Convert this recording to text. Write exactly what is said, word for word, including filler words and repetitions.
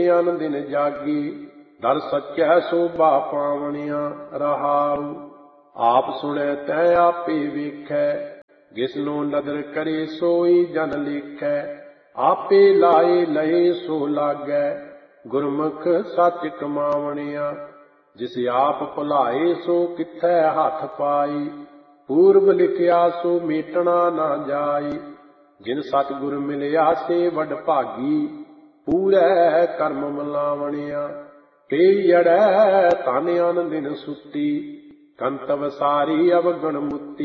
ਅਨ ਦਿਨ ਜਾਗੀ, ਦਰ ਸੱਚੈ ਸੋਭਾ ਪਾਵਣੀਆਂ ਰਹਾਉ। ਆਪ ਸੁਣੈ ਤੈ ਆਪੇ ਵੇਖੈ, ਜਿਸਨੂੰ ਨਦਰ ਕਰੇ ਸੋਈ ਜਨ ਲੇਖੈ। ਆਪੇ ਲਾਏ ਲਏ ਸੋ ਲਾਗੈ, ਗੁਰਮੁਖ ਸੱਚ ਕਮਾਵਣੀਆਂ। ਜਿਸ ਆਪ ਭੁਲਾਏ ਸੋ ਕਿੱਥੈ ਹੱਥ ਪਾਈ, ਪੂਰਬ ਲਿਖਿਆ ਸੋ ਮੇਟਣਾ ਨਾ ਜਾਈ। ਜਿਨ ਸਤਿਗੁਰ ਮਿਲਿਆ ਸੇ ਵਡ ਭਾਗੀ, ਪੂਰੈ ਕਰਮ ਮਲਾਵਣੀਆਂ। ਤੇ ਅੜੈ ਧਨ ਅਨ ਦਿਨ ਸੁੱਤੀ, ਕੰਤਵ ਸਾਰੀ ਅਵਗਣ ਮੁੱਤੀ।